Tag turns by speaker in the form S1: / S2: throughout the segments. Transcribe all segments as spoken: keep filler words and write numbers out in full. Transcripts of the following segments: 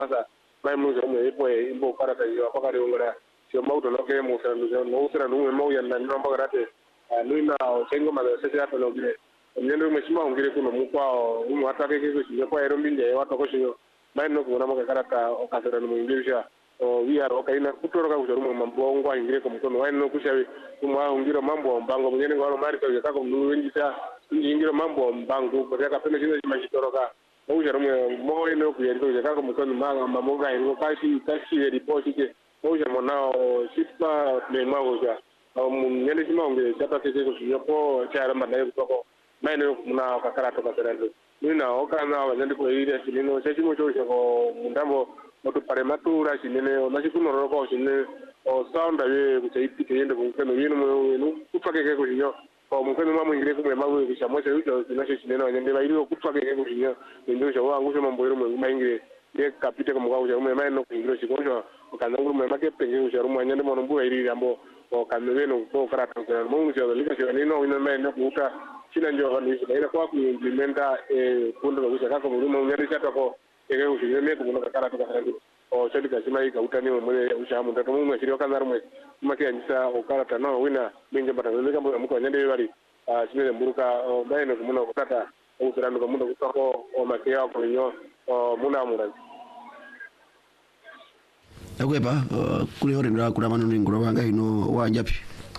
S1: sasa mai mu zo me ipo e imbo karata yo apakari ngora sio mau to loke mu sa no usra no mau ya na no karate nuina sengo ma se ya to loke nyendo me sima ngire kuno mu kwa mu atake ke ko sio kwa ero mbinde wa to ko sio mai no kuna mo karata o kasera no ngirisha o via ro kaina kutoro ka usoro mu mambongo ngire ko mkono wa no kushawi kuma ngira mambo mbango mnyene ngalo mari ka ka ko mu wenjita ngira mambo mbango ko ka pene sino majitoro ka usoro mu mo eno ku yendo ka ko mkono manga mamoga ngo kashi kashi report ke usoro mo nao sitma me mago ja o nyene sima ngire chata ke ko sio po chara manai ko mai no muna ka karata ka serendo nina o kana wa nyende ko ire sinino se simo cho ko mundambo moto pare matura sinene o nasi kuno ro ko sinene o sound aye ku sei pike yende ko keno yeno mo no kutwa ke ko sinyo o mo keno mamu ngire ko me mawu ku chamo se ucho sinase sinene nyende ba iro kutwa ke ko sinyo ndo jo wa ngusho mambo iro mo ngire de kapite ko mo ga mo mai no ngiro si ko jo o kana nguru me make penge ucho ro mo nyende mo no bu iri ambo o kana no ko karata ko mo ucho lika se ni no ino me no kuta sina njo ni ina kwa ku implementa e kundo ko ka ko mo mo nyende chata ko ege ushireme ko na karata ka harandi o chali ka simai ka utani mo mwe ushamu ndato mo shiri ka narumwe make anisa o karata no wina minje bata ne kambo mu ko nyande bari a simele mburuka o bayno ko muno ko tata o usirando ko muno ko ko o make ya ko nyo o muna mura
S2: akwepa kule hore ndra kula manu ngoro wanga ino wanjapi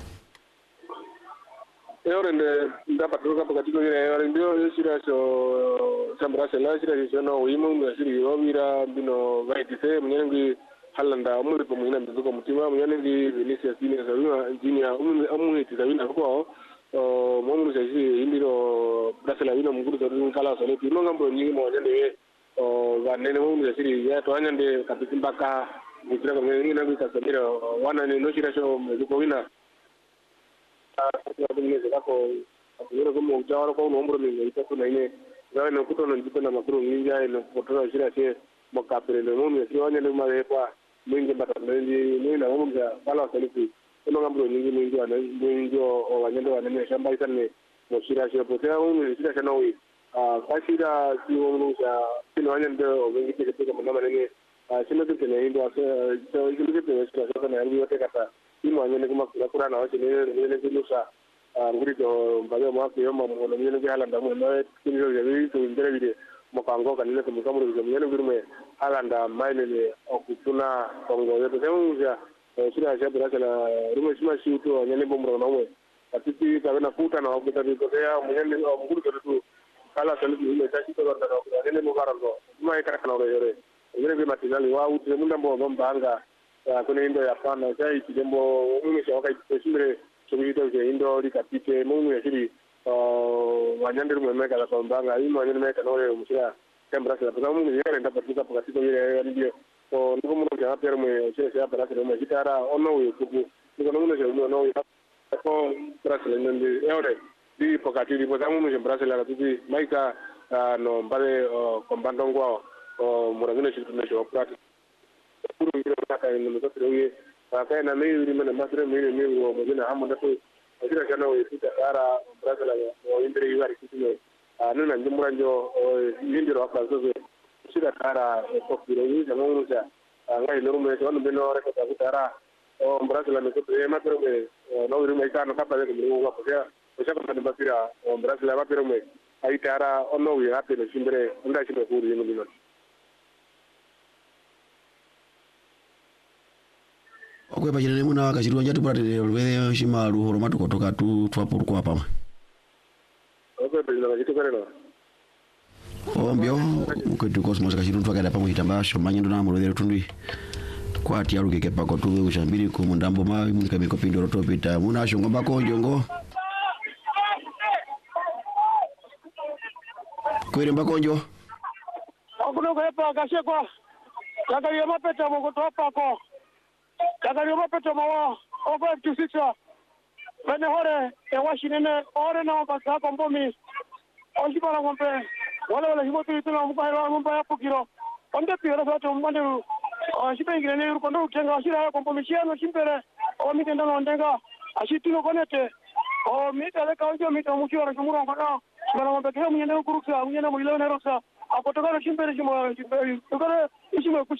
S1: ore nde ndapa tuka pakati ko ire ore ndio sira so sambra sela sira so no wimo ngasiri yobira bino vaitise munyengi halanda umuri ko muna mbizo mutima munyengi Vinicius Junior Zawina Junior umuhiti Zawina ko o momu seji indiro brasela bino muguru so kala so le pino ngambo nyingi mo nyande o vanene momu ngasiri ya to anyande kapitimbaka mutira ko ngi na bisa samira wana ne no sira so ko wina ko ko mo jawara ko nombro mi ita ko nai ga no kuto no jipena makuru ninja no kuto shira se mo kapere no mo si wanya no ma kwa mwingi bata ndi ni na mo ga bala salipi no ngambro ningi ningi ana ningi o wanyendo wana ne shamba isane mo shira se po ta mo shira se no wi a kashira si mo no ga sino wanyendo o ngi te ke ko mo na ne a sino ke ne ndo so so ngi ke te so so na ngi wote kata imo anyene kuma kura na wache ne ne kunusa nguri to bayo ma ke yo ma mo no ne hala ndamu no kinyo ya wi to ndere bide mo kango kan ne ko mo kamuru ko ne ngurme halanda maile ne okutuna kongo yo to semuja sira ja bra kala rumo sima shi to anyene bomro na mo atiti ka na kuta na okuta to ya mo ne nguru to kala selu ne ta shi to da ko ne mo garando ma e kara kana ro yore ngere be matinali wa uti mo ndambo bombanga kuna indo ya pana sai kijembo mimi sio kai simire sobito ke indo likapite mungu ya shiri wanyande rumwe meka la kombanga imo wanyande meka no le musira kembra sala kwa mungu yere nda patika pakati ko yere ndio o ndiko mungu ya pere mwe sese ya para sala mwe kitara ono we kubu ndiko mungu je no ya ko brasile ndi yore di pakati di potamu mwe brasile la tuti maika no mbale kombando ngwa o murangine shitu ne sho prati kuru ngira kaka ni mtoto huye kaka na mimi ni mwana masre mimi mimi ngo mwana hamu ndato akira kana we sita kara brazil o indire yari kitino nuna njumura njo indiro akazo sita kara ko kiro yi jamu musa ngai norume to no beno reko ta kutara o brazil ne ko e matro me no uri mai kana kapa de ngo ko ya o shaka kana basira o brazil ba pero me ai tara ono wi hape no simbere nda chino kuru yino bino
S2: okwepa chilele muna wakachirwa njati pulati lwele shimalu horo matu kotoka tu twapuru kwa pama
S1: okwepa chilele chitu kareno
S2: ombyo mkwetu kosmos kachiru twakada pamu hitambasho manyendo na mulwele tundui kwa ati alu keke pako tuwe ushambiri kumundambo mawi munika miko pindo rotopita muna asho ngomba konjo ngo kwere mba konjo
S3: okuno kwepa kashekwa kaka yoma peta moko topako kaka yoma peta mawa over to six bene hore e washinene ore na basa kombomi onjibala ngombe wala wala hibotu ituna mukahira ngomba ya pukiro onde pira sato mbande shipe ngene ne rukondo utenga ashira kombomi chiano chimpere o mitenda nondenga ashituno konete o mitale kaunjo mito muchiora kumura ngana bana ngombe ke munyene kuruksa munyene mulilo ne roksa apotoka chimpere chimo chimpere tukare ishimo